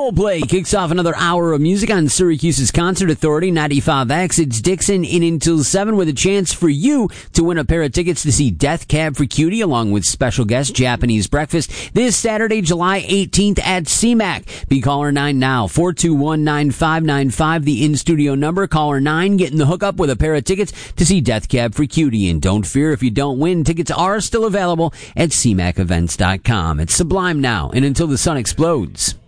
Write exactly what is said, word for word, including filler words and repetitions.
Coldplay kicks off another hour of music on Syracuse's Concert Authority ninety-five X. It's Dixon in until seven with a chance for you to win a pair of tickets to see Death Cab for Cutie along with special guest Japanese Breakfast this Saturday, July eighteenth at C MAC. Be caller nine now, four two one, nine five nine five, the in-studio number. Caller nine getting the hookup with a pair of tickets to see Death Cab for Cutie. And don't fear if you don't win, tickets are still available at c mac events dot com. It's Sublime now and until the sun explodes.